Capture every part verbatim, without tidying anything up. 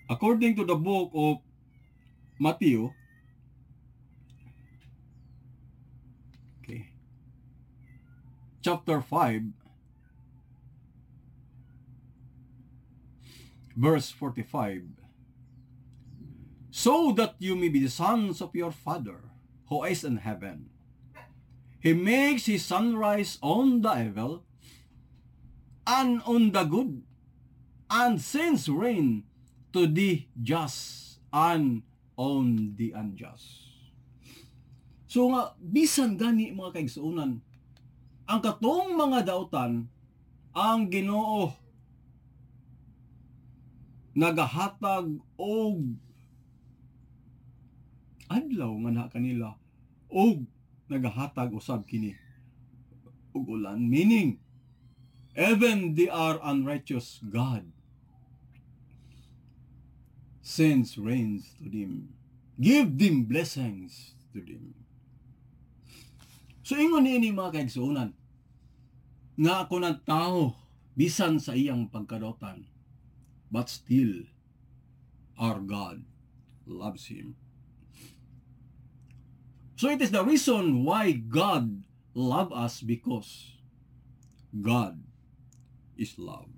According to the book of Matthew, okay, chapter five, verse forty-five, so that you may be the sons of your Father who is in heaven. He makes his sun rise on the evil and on the good, and sends rain to the just and on the unjust. So nga, bisan gani mga kaigsuunan, ang katong mga dautan, ang Ginoo nagahatag og adlaw nga na kanila og nagahatag usab kini og ulan, meaning even they are unrighteous, God sends rains to them, give them blessings to them. So ingon niini mga kaigsuunan nga ako ng tao bisan sa iyang pagkadotan, but still our God loves him. So it is the reason why God loves us, because God is love.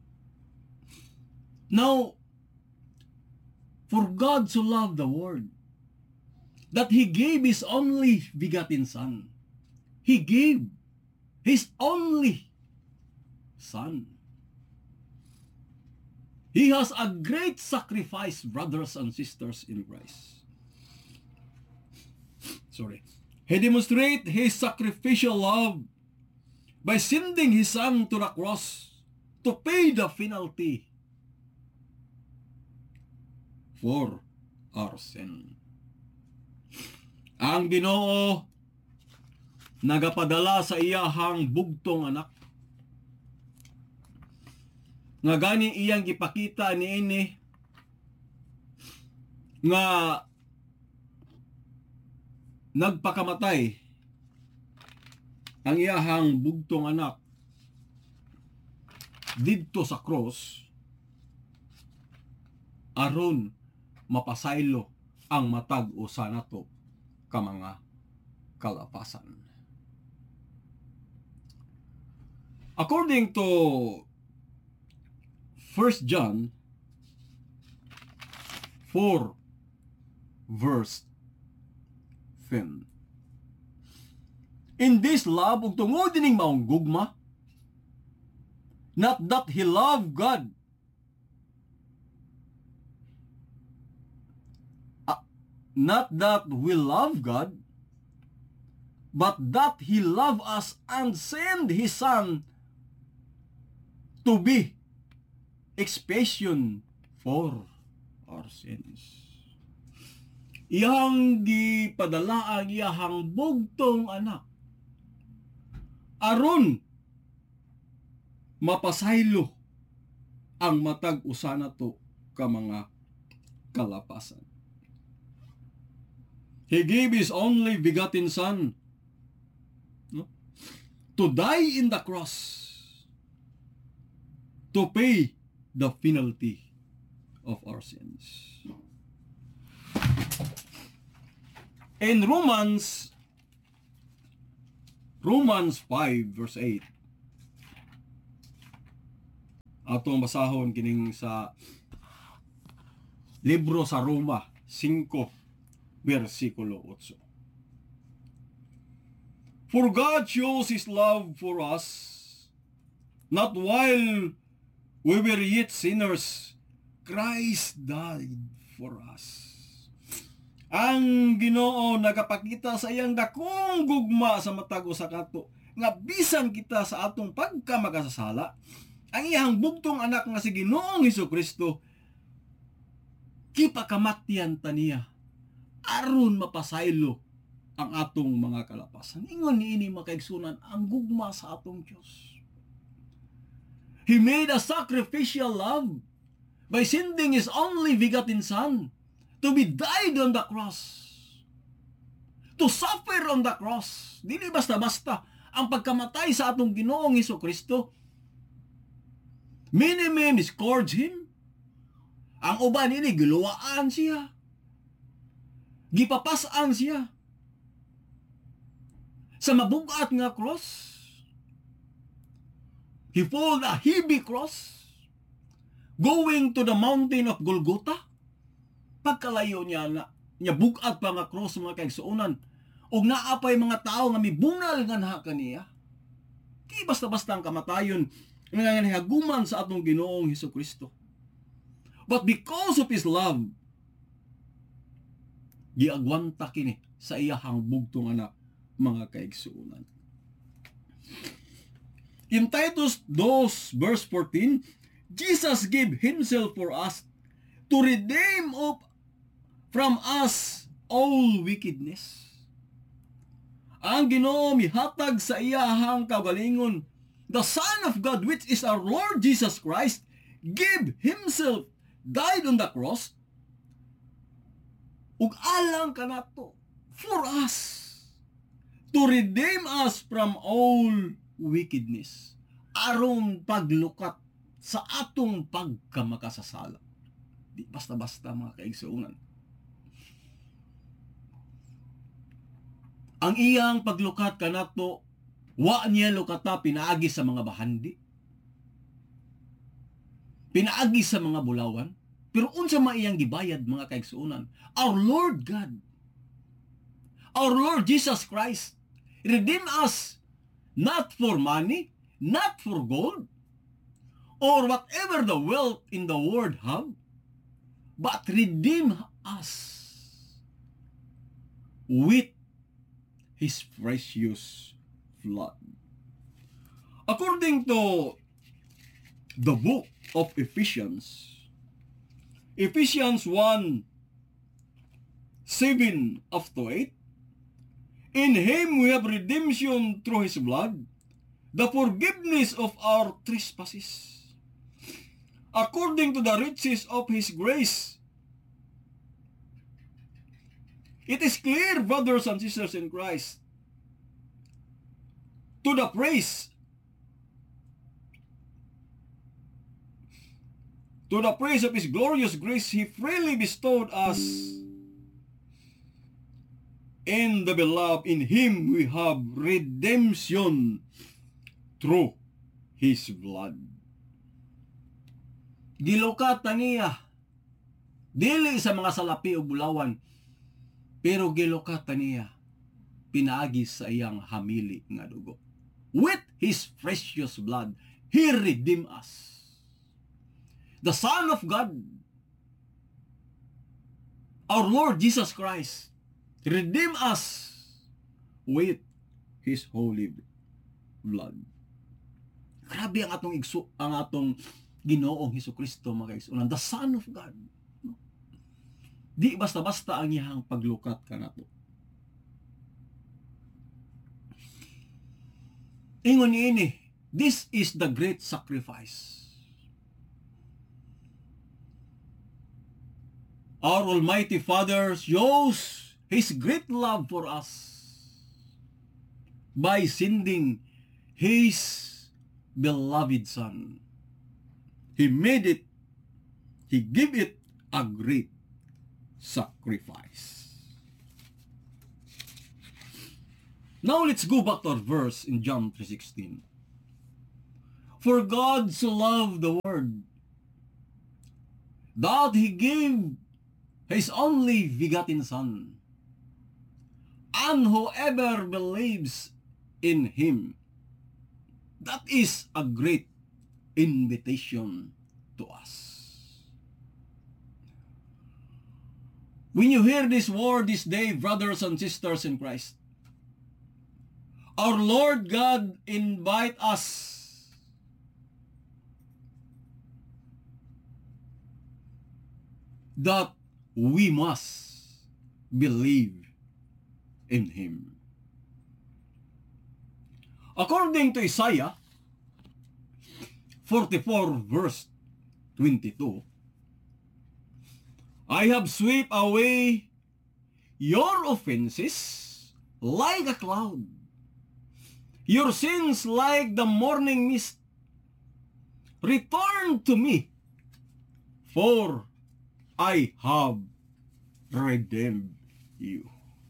Now, for God so loved the world that He gave His only begotten Son. He gave His only Son. He has a great sacrifice, brothers and sisters in Christ. Sorry. He demonstrated His sacrificial love by sending His Son to the cross to pay the penalty for our sin. Ang Ginoo nagapadala sa iyahang bugtong anak nga gani iyang gipakita niini nga nagpakamatay ang iyahang bugtong anak didto sa cross aron mapasaylo ang matag usa nato ka mga kalapasan. According to First John four verse ten, in this love ug tungod dining maong gugma, not that he loved God, uh, not that we love God, but that He loved us and sent His Son to be expiation for our sins. Iyang gipadala ang iyahang bugtong anak aron mapasaylo ang matag usa nato ka mga kalapasan. He gave His only begotten Son, no, to die in the cross to pay the penalty of our sins. In Romans Romans five verse eight, atong basahon kining sa libro sa Roma five versikulo eight. For God shows His love for us, not while we were yet sinners, Christ died for us. Ang Ginoo nagapakita sa iyang dakong gugma sa matag usa kato nga bisan kita sa atong pagkamagasasala, ang iyang bugtong anak nga si Ginoong Hesukristo kipakamatyan taniya aron mapasaylo ang atong mga kalapasan. Ingon niini makaigsunan ang gugma sa atong Dios. He made a sacrificial love by sending His only begotten Son to be died on the cross, to suffer on the cross. Dili basta-basta ang pagkamatay sa atong Ginoong Hesukristo. Many men scourged Him, Ang uban ini giluwaan siya. Gipapasaan siya sa mabugat nga cross. He pulled a heavy cross going to the mountain of Golgotha. Pagkalayo niya na niya bugat pa nga cross mga kaigsuonan. Og naapay mga tao nga mibungal nga naha kaniya. Di basta-basta ang kamatayon nga nahaguman sa atong Ginoong Hesukristo. But because of His love, giagwanta kini sa iyahang bugtong anak mga kaigsuonan. In Titus two verse fourteen, Jesus gave Himself for us to redeem of from us all wickedness. Ang Ginoo mihatag sa iyahang kaugalingon, the Son of God, which is our Lord Jesus Christ, gave Himself, died on the cross, ug alang kanato for us, to redeem us from all wickedness, aron paglukat sa atong pagkamakasasala. Di basta-basta mga kaigsuonan. Ang iyang paglukat kanato, wa niya lukata pinaagi sa mga bahandi, pinaagi sa mga bulawan, pero unsa man iyang gibayad mga kaigsuonan, our Lord God, our Lord Jesus Christ, redeem us not for money, not for gold, or whatever the wealth in the world have, but redeem us with His precious blood. According to the book of Ephesians, Ephesians one, seven up to eight, in Him we have redemption through His blood, the forgiveness of our trespasses, according to the riches of His grace. It is clear, brothers and sisters in Christ, to the praise, to the praise of His glorious grace, He freely bestowed us in the beloved. In Him we have redemption through His blood. Gilukatan niya, dili sa mga salapi o bulawan, pero gilukatan niya, pinaagi sa iyang hamili nga dugo. With His precious blood, He redeemed us. The Son of God, our Lord Jesus Christ, redeemed us with His holy blood. Grabe ang atong igso, ang atong Ginoong Hesukristo mga kaigsuonan, the Son of God. Di basta-basta ang iyang paglukat kanato. Ingon ini, this is the great sacrifice. Our Almighty Father shows His great love for us by sending His beloved Son. He made it, He gave it a great sacrifice. Now let's go back to our verse in John three sixteen. For God so loved the world that He gave His only begotten Son, and whoever believes in Him, that is a great invitation to us. When you hear this word this day, brothers and sisters in Christ, our Lord God invite us that we must believe in Him. According to Isaiah forty-four verse twenty-two, I have swept away your offenses like a cloud, your sins like the morning mist. Return to me, for I have redeemed you.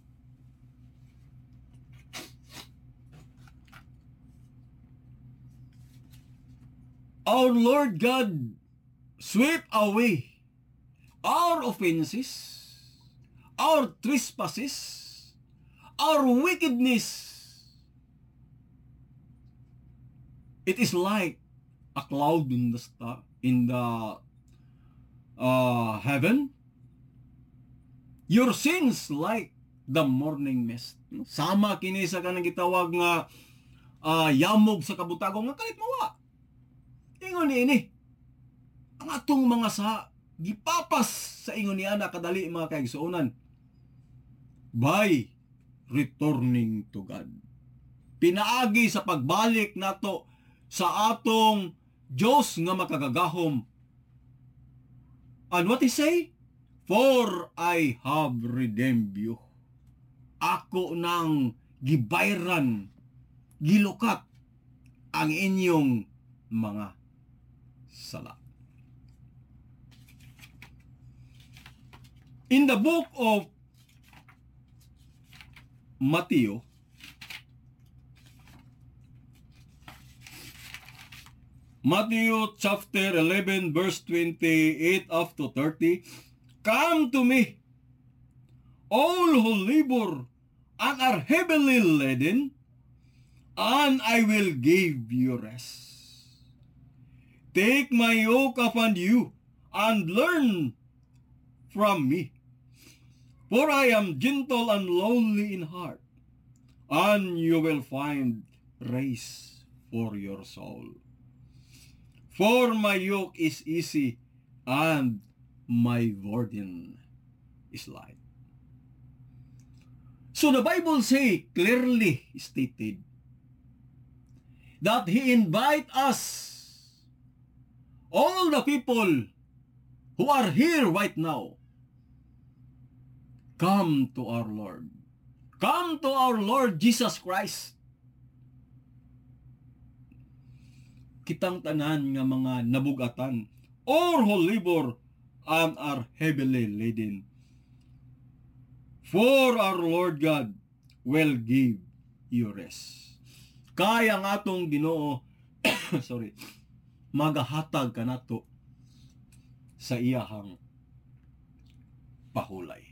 Our Lord God sweep away our offenses, our trespasses, our wickedness. It is like a cloud in the star, in the uh, heaven. Your sins like the morning mist. Sama kini sa kanang gitawag nga uh, yamog sa kabutagong nga kalit mawa. Ingon ni ini. Ang atong mga sa gipapas sa ingon ni ana kadali mga kaigsuonan. By returning to God. Pinaagi sa pagbalik nato sa atong Diyos nga makagagahom. And what he say? For I have redeemed you. Ako nang gibayran, gilukat ang inyong mga sala. In the book of Matthew, Matthew chapter eleven verse twenty-eight up to thirty, come to me, all who labor and are heavily laden, and I will give you rest. Take my yoke upon you and learn from me, for I am gentle and lowly in heart, and you will find rest for your soul. For my yoke is easy and my burden is light. So the Bible say clearly stated that He invite us, all the people who are here right now, come to our Lord. Come to our Lord Jesus Christ. Kitang tanan nga mga nabugatan, or who labor and are heavily laden. For our Lord God will give you rest. Kaya nga atong Ginoo, sorry, magahatag ka nato sa iyahang pahulay.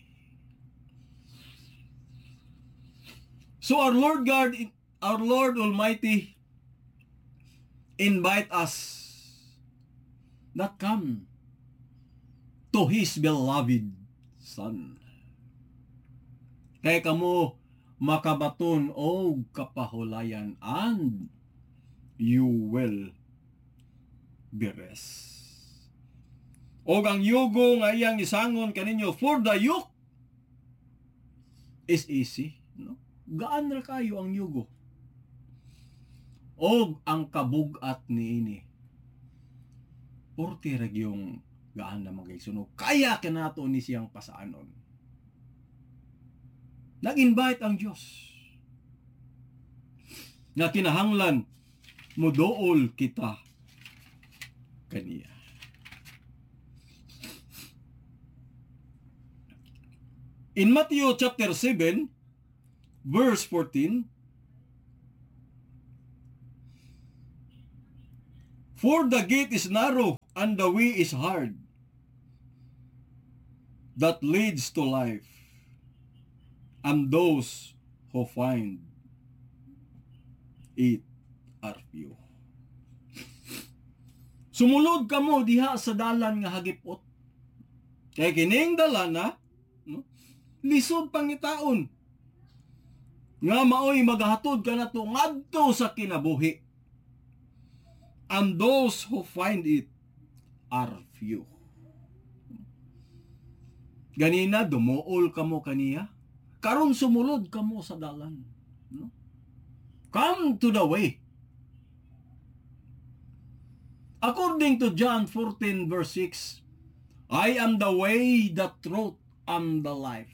So our Lord God, our Lord Almighty, invite us that come to His beloved Son. Kaya kamo makabaton o kapahulayan and you will be rest. O ang yugo nga iyang isangon kaninyo, for the yoke is easy. No? Gaan ra kayo ang yugo. O ang kabugat ni ini, porti rag yung gaan na magaysunog. Kaya kanato ni siyang pasaanon. Nag-invite ang Diyos na kinahanglan mudool kita kaniya. In Matthew chapter seven, verse fourteen, for the gate is narrow and the way is hard that leads to life, and those who find it are few. Sumulod kamo diha sa dalan nga hagipot. Kaya kining dalan na, no? Lisod pangitaon. Nga maoy maghatod ka na to ngadto sa kinabuhi. And those who find it are few. Ganina dumuol kamo kaniya, karon sumulod kamo sa dalan, no? Come to the way. According to John fourteen verse six, I am the way, the truth, and the life.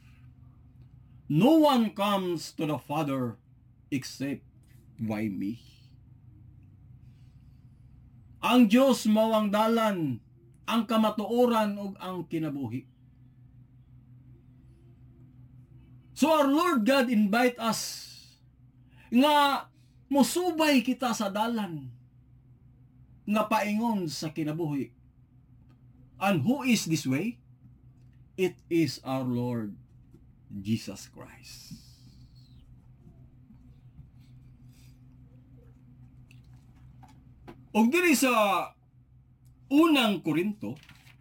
No one comes to the Father except by me. Ang Diyos mao ang dalan, ang kamatuoran ug ang kinabuhi. So our Lord God invite us nga musubay kita sa dalan nga paingon sa kinabuhi. And who is this way? It is our Lord Jesus Christ. Og diri sa unang Korinto,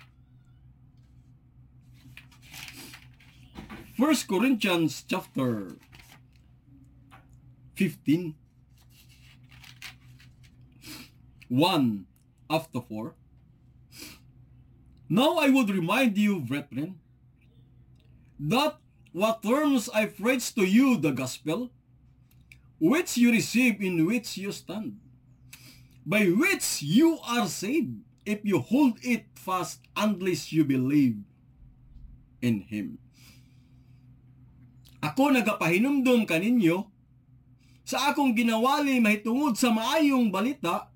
First Corinthians chapter fifteen, one after four. Now I would remind you, brethren, that what terms I preached to you the gospel, which you receive, in which you stand, by which you are saved, if you hold it fast, unless you believe in Him. Ako nagapahinumdom kaninyo sa akong ginawali mahitungod sa maayong balita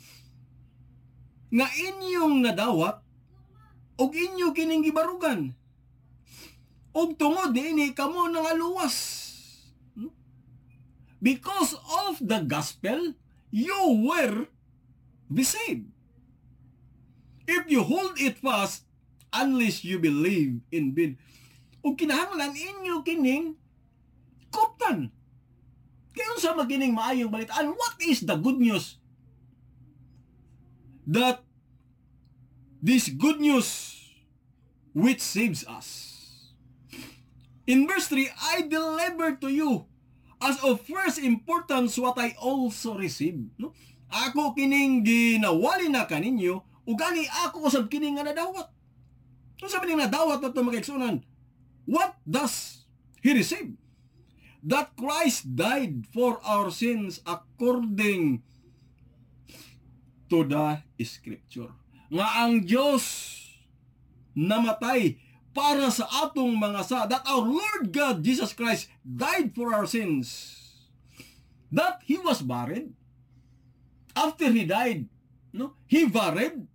nga inyong nadawat og inyo kining gibarugan og tungod niini kamo nangaluwas. Because of the gospel you were saved, if you hold it fast, unless you believe in Him. Og kinahanglan inyo kining kuptan. Kaya sa magining maayong balita. And what is the good news? That this good news which saves us. In verse three, I delivered to you as of first importance what I also received. No? Ako kining ginawali na kaninyo, ug gani ako usab kining nga nadawat. So sabi ning nadawat nato magigsunan. What does he receive? That Christ died for our sins according to the Scripture. Nga ang Diyos namatay para sa atong mga sa, that our Lord God Jesus Christ died for our sins. That He was buried. After He died, no, He buried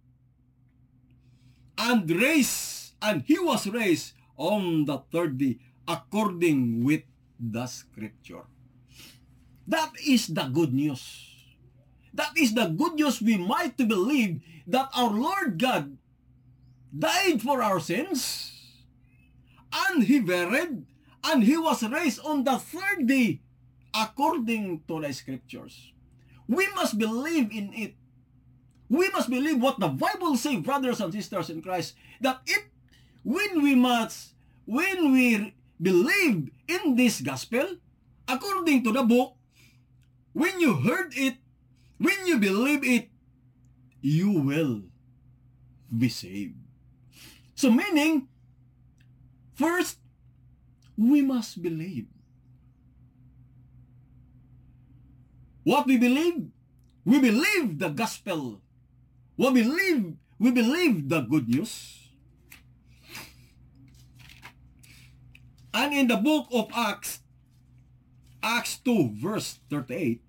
and raised, and He was raised on the third day according with the Scripture. That is the good news. That is the good news we might to believe that our Lord God died for our sins, and He buried, and He was raised on the third day according to the Scriptures. We must believe in it. We must believe what the Bible says, brothers and sisters in Christ, that it, when we must, when we believe in this gospel, according to the book, when you heard it, when you believe it, you will be saved. So meaning, first, we must believe. What we believe? We believe the gospel. We believe, we believe the good news. And in the book of Acts, Acts two, verse thirty-eight,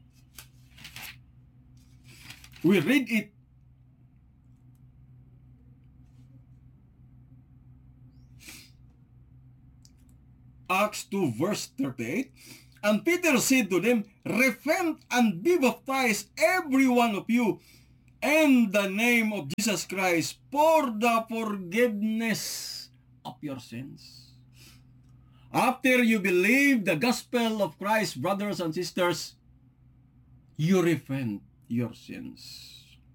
we read it. Acts two, verse thirty-eight. And Peter said to them, repent and be baptized, every one of you, in the name of Jesus Christ, for the forgiveness of your sins. After you believe the gospel of Christ, brothers and sisters, you repent your sins.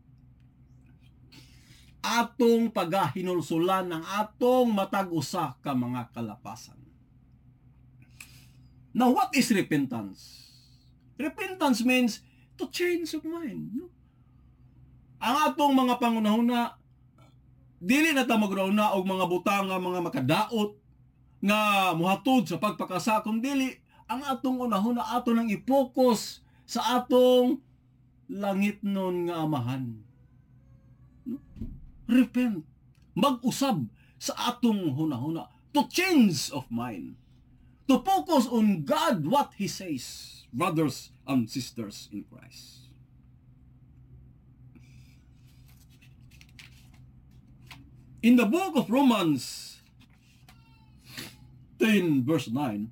Atong pagahinulsulan ng atong matag-usa ka mga kalapasan. Now, what is repentance? Repentance means to change of mind. No? Ang atong mga pangunahuna, dili na ta magruna og mga butang nga mga makadaot nga muhatod sa pagpakasa, kung dili ang atong unahuna ato nang i-focus sa atong langit nun nga amahan. No? Repent, mag-usab sa atong hunahuna, to change of mind, to focus on God, what He says, brothers and sisters in Christ. In the book of Romans ten verse nine,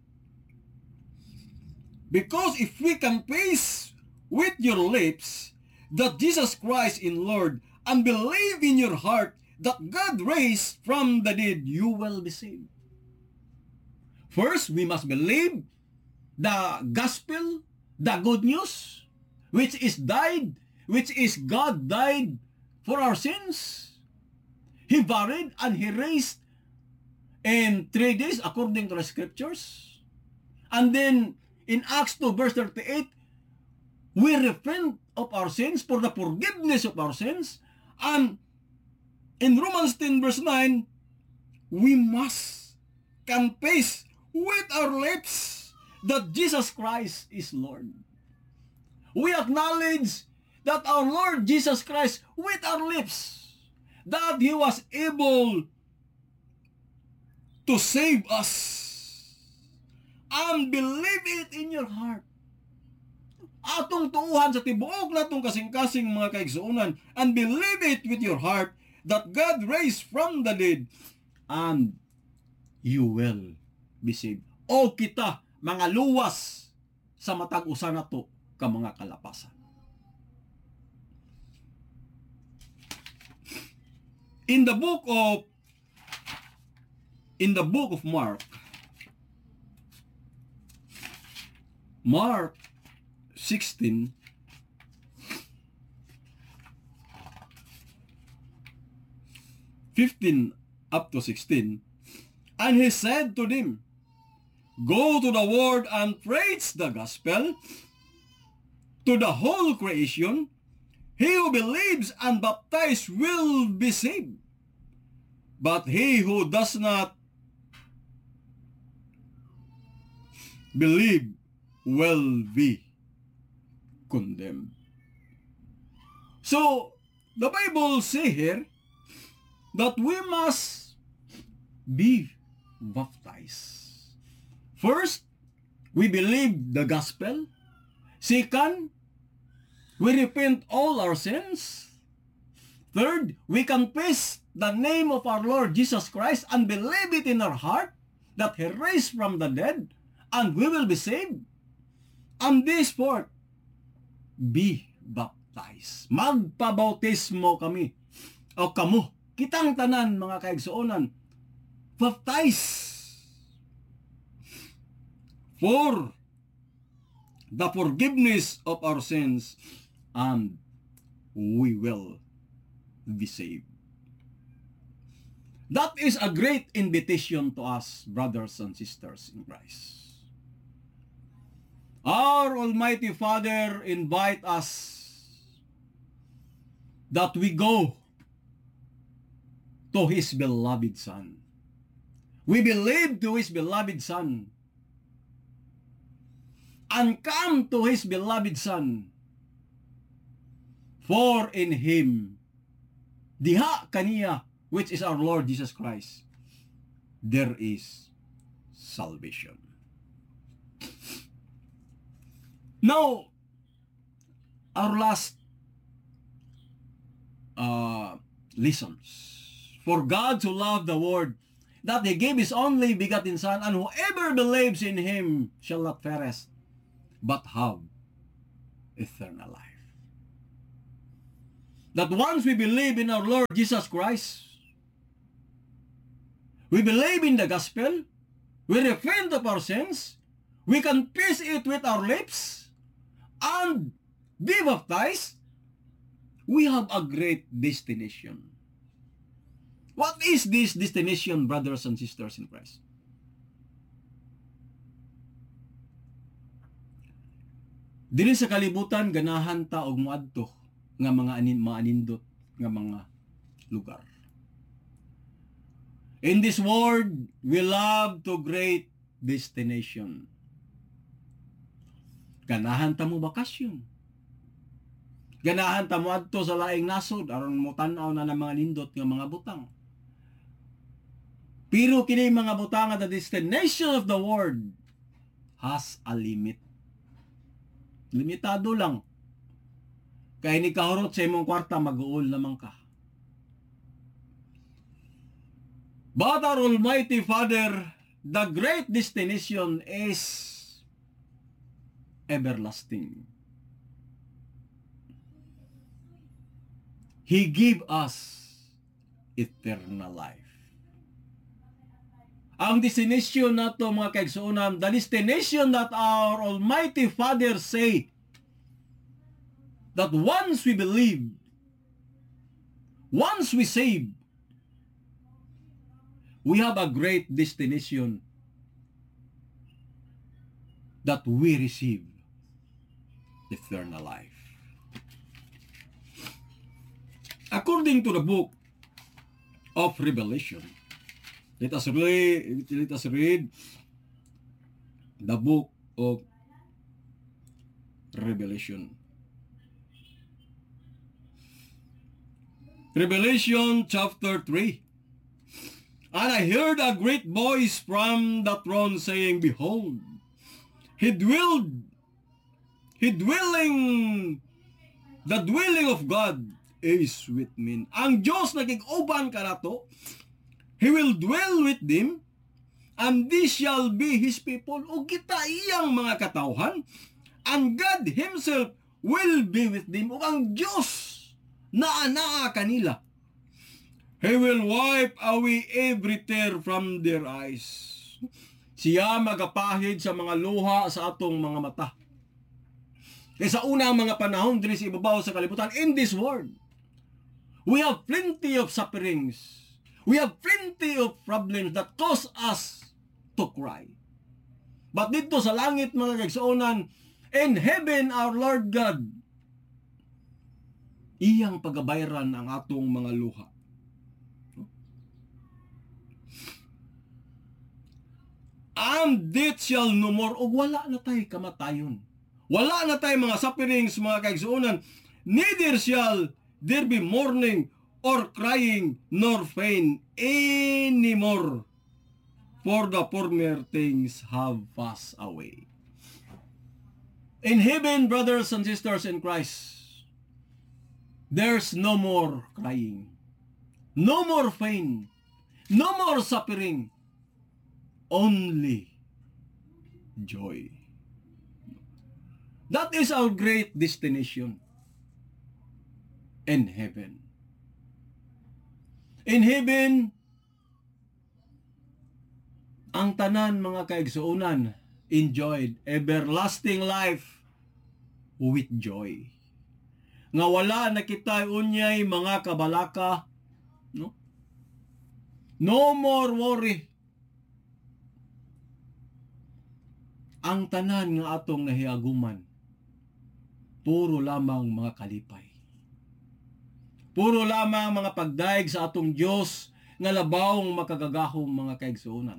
because if we confess with your lips that Jesus Christ is Lord and believe in your heart that God raised from the dead, you will be saved. First, we must believe the gospel, the good news, which is died, which is God died for our sins. He buried and He raised in three days according to the scriptures. And then in Acts two verse thirty-eight, we repent of our sins for the forgiveness of our sins. And in Romans ten verse nine, we must confess with our lips that Jesus Christ is Lord. We acknowledge that our Lord Jesus Christ with our lips, that He was able to save us, and believe it in your heart. Atong tuuhan sa tibuok na itong kasing-kasing mga kaigsuunan, and believe it with your heart that God raised from the dead, and you will be saved. O kita, mga luwas sa matag-usa na to ka mga kalapasan. In the book of in the book of Mark, Mark sixteen, fifteen up to sixteen, and He said to them, go to the world and preach the gospel to the whole creation. He who believes and baptized will be saved, but he who does not believe will be condemned. So, the Bible says here that we must be baptized. First, we believe the gospel. Second, we repent all our sins. Third, we confess the name of our Lord Jesus Christ and believe it in our heart that He raised from the dead, and we will be saved. And this fourth, be baptized. Magpabautismo kami. O kamo, kitang tanan mga kaigsuonan, baptize for the forgiveness of our sins, and we will be saved. That is a great invitation to us, brothers and sisters in Christ. Our Almighty Father invite us that we go to His beloved Son. We believe to His beloved Son, and come to His beloved Son, for in Him, diha kaniya, which is our Lord Jesus Christ, there is salvation. Now, our last uh, lessons. For God to love the world, that He gave His only begotten Son, and whoever believes in Him shall not perish, but have eternal life. That once we believe in our Lord Jesus Christ, we believe in the gospel, we repent of our sins, we confess it with our lips, and be baptized, we have a great destination. What is this destination, brothers and sisters in Christ? Dili sa kalibutan ganahan ta og moadto nga mga anin maanindot nga mga lugar. In this world, we love to great destination. Ganahan ta mo bakasyon. Ganahan ta mo adto sa laing nasod aron mo tan-aw na ng mga nindot nga mga butang. Pero kini mga butang at the destination of the world has a limit. Limitado lang. Kaya ni kahurot sa imong kwarta, mag-uol naman ka. But our Almighty Father, the great destination is everlasting. He give us eternal life. Ang destination nato mga kaigsuonan, the destination that our Almighty Father say, that once we believe, once we save, we have a great destination that we receive eternal life. According to the book of Revelation, let us read, let us read the book of Revelation. Revelation chapter three. And I heard a great voice from the throne saying, Behold, he dwelled, he dwelling, the dwelling of God is with men. Ang Diyos nagig-uban ka na to, He will dwell with them, and this shall be His people. O kita iyang mga katawhan, and God Himself will be with them. O ang Diyos na anaa kanila. He will wipe away every tear from their eyes. Siya magapahid sa mga luha sa atong mga mata. Kaya sa unang mga panahon, diri sa ibabaw sa kalibutan, in this world, we have plenty of sufferings. We have plenty of problems that cause us to cry. But dito sa langit, mga kaigsuonan, in heaven, our Lord God, iyang pagabayran ang atong mga luha. And death shall no more. O wala na tayo kamatayon. Wala na tayo mga sufferings, mga kaigsuonan. Neither shall there be mourning or crying nor pain anymore, for the former things have passed away. In heaven, brothers and sisters in Christ, there's no more crying, no more pain, no more suffering, only joy. That is our great destination in heaven. In heaven, ang tanan mga kaigsuonan enjoyed everlasting life with joy. Nga wala na kita unyay mga kabalaka, no? No more worry. Ang tanan nga atong nahiaguman, puro lamang mga kalipay. Puro lamang mga pagdaig sa atong Diyos nga labawong makagagahong mga kaigsuonan.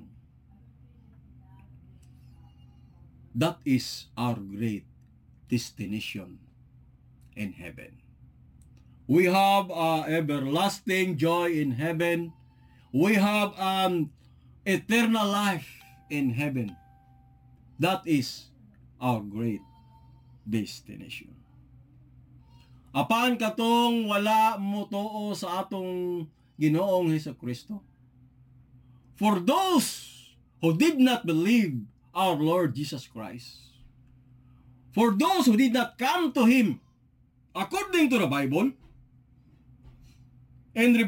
That is our great destination in heaven. We have uh, everlasting joy in heaven. We have um, eternal life in heaven. That is our great destination. Apan katong wala mo tuo sa atong Ginoong Hesukristo. For those who did not believe our Lord Jesus Christ, for those who did not come to Him according to the Bible, and